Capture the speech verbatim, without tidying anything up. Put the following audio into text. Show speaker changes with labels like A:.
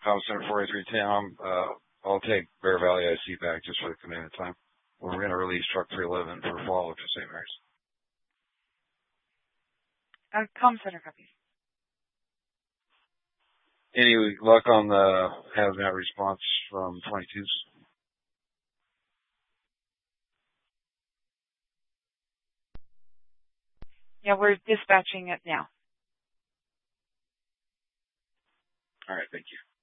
A: Com Center four eight three Tom. Uh, I'll take Bear Valley I C back just for the command time. We're going to release Truck three eleven for follow-up to Saint Mary's.
B: Uh, Com Center copies.
A: Any luck on the hazmat response from twenty-twos?
B: Yeah, we're dispatching it now.
A: All right, thank you.